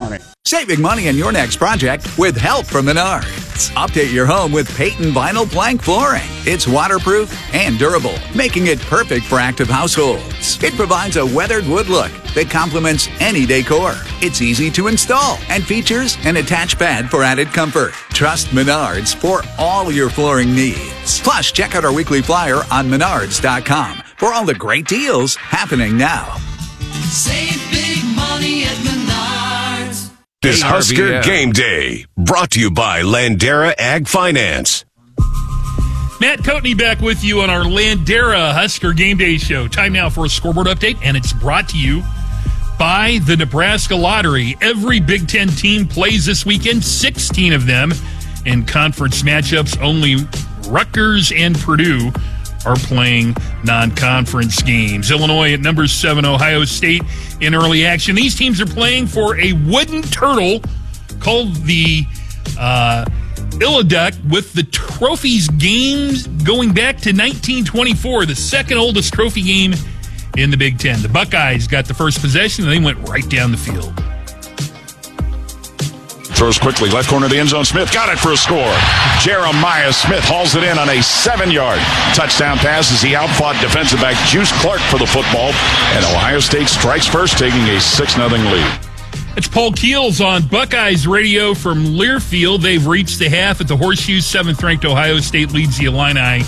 money. Saving money on your next project with help from Menards. Update your home with Peyton Vinyl Plank Flooring. It's waterproof and durable, making it perfect for active households. It provides a weathered wood look that complements any decor. It's easy to install and features an attached pad for added comfort. Trust Menards for all your flooring needs. Plus, check out our weekly flyer on Menards.com for all the great deals happening now. Save big money at Menards. This Husker Game Day, brought to you by Landera Ag Finance. Matt Coatney back with you on our Landera Husker Game Day show. Time now for a scoreboard update, and it's brought to you by the Nebraska Lottery. Every Big Ten team plays this weekend, 16 of them in conference matchups. Only Rutgers and Purdue are playing non-conference games. Illinois at number 7, Ohio State in early action. These teams are playing for a wooden turtle called the Illiduck, with the trophies games going back to 1924, the second oldest trophy game in the Big Ten. The Buckeyes got the first possession, and they went right down the field. Throws quickly, left corner of the end zone. Smith got it for a score. Jeremiah Smith hauls it in on a 7-yard touchdown pass as he outfought defensive back Juice Clark for the football. And Ohio State strikes first, taking a 6-0 lead. It's Paul Keels on Buckeyes Radio from Learfield. They've reached the half at the Horseshoe. 7th-ranked Ohio State leads the Illini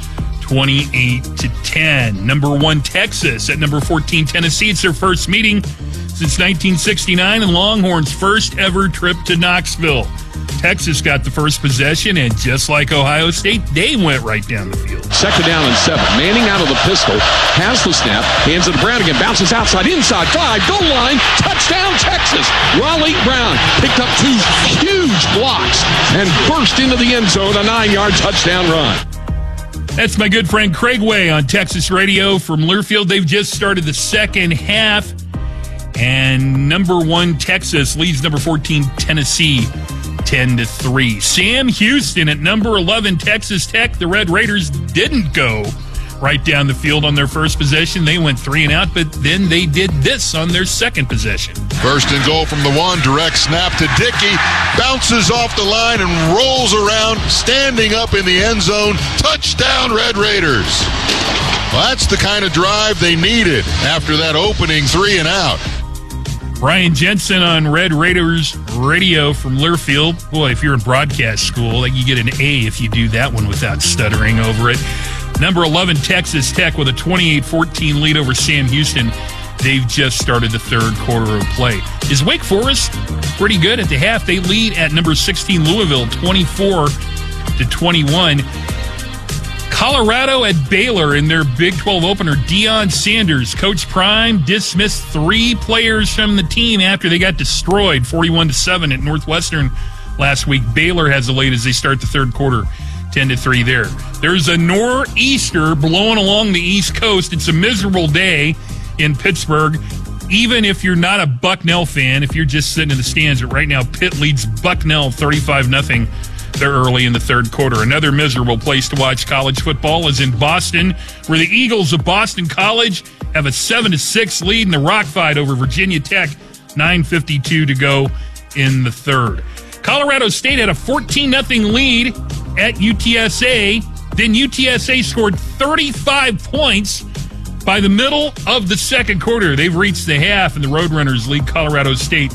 28-10. Number 1, Texas at number 14, Tennessee. It's their first meeting since 1969 and Longhorns' first ever trip to Knoxville. Texas got the first possession, and just like Ohio State, they went right down the field. 2nd down and 7. Manning out of the pistol, has the snap, hands it to Brown again, bounces outside, inside, 5, goal line, touchdown Texas. Raleigh Brown picked up 2 huge blocks and burst into the end zone, a 9-yard touchdown run. That's my good friend Craig Way on Texas Radio from Learfield. They've just started the second half, and number 1, Texas leads number 14, Tennessee, 10-3. Sam Houston at number 11, Texas Tech. The Red Raiders didn't go right down the field on their first possession. They went 3 and out, but then they did this on their second possession. First and goal from the 1, direct snap to Dickey, bounces off the line and rolls around, standing up in the end zone. Touchdown, Red Raiders. Well, that's the kind of drive they needed after that opening 3 and out. Brian Jensen on Red Raiders Radio from Learfield. Boy, if you're in broadcast school, you get an A if you do that one without stuttering over it. Number 11, Texas Tech with a 28-14 lead over Sam Houston. They've just started the third quarter of play. Is Wake Forest pretty good at the half? They lead at number 16, Louisville, 24-21. Colorado at Baylor in their Big 12 opener. Deion Sanders, Coach Prime, dismissed 3 players from the team after they got destroyed 41-7 at Northwestern last week. Baylor has the lead as they start the third quarter, 10-3 there. There's a nor'easter blowing along the East Coast. It's a miserable day in Pittsburgh. Even if you're not a Bucknell fan, if you're just sitting in the stands, but right now Pitt leads Bucknell 35-0. They're early in the third quarter. Another miserable place to watch college football is in Boston, where the Eagles of Boston College have a 7-6 lead in the rock fight over Virginia Tech. 9:52 to go in the third. Colorado State had a 14-0 lead at UTSA. Then UTSA scored 35 points by the middle of the second quarter. They've reached the half, and the Roadrunners lead Colorado State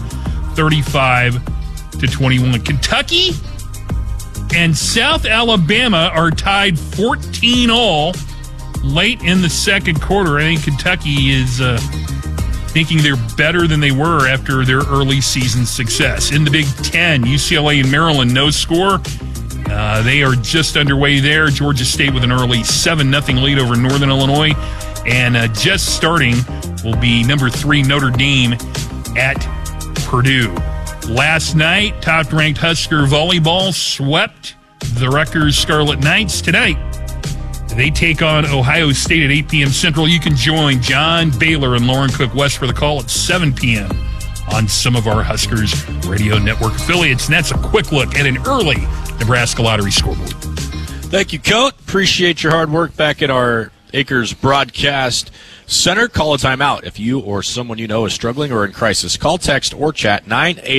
35-21. Kentucky and South Alabama are tied 14-all late in the second quarter. I think Kentucky is thinking they're better than they were after their early season success. In the Big Ten, UCLA and Maryland, no score. They are just underway there. Georgia State with an early 7-0 lead over Northern Illinois. And just starting will be number 3 Notre Dame at Purdue. Last night, top-ranked Husker volleyball swept the Rutgers Scarlet Knights. Tonight, they take on Ohio State at 8 p.m. Central. You can join John Baylor and Lauren Cook West for the call at 7 p.m. on some of our Huskers Radio Network affiliates. And that's a quick look at an early Nebraska Lottery scoreboard. Thank you, Coat. Appreciate your hard work back at our Acres Broadcast Center. Call a timeout if you or someone you know is struggling or in crisis. Call, text, or chat 980.